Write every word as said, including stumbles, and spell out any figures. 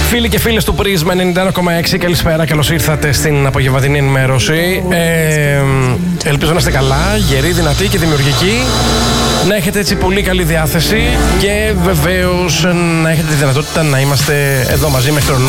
Φίλοι και φίλες του Πρίσμα ενενήντα ένα κόμμα έξι, καλησπέρα, καλώς ήρθατε στην απογευματινή ενημέρωση. Ε, ελπίζω να είστε καλά, γεροί, δυνατοί και δημιουργικοί. Να έχετε έτσι πολύ καλή διάθεση και βεβαίως να έχετε τη δυνατότητα να είμαστε εδώ μαζί μέχρι τον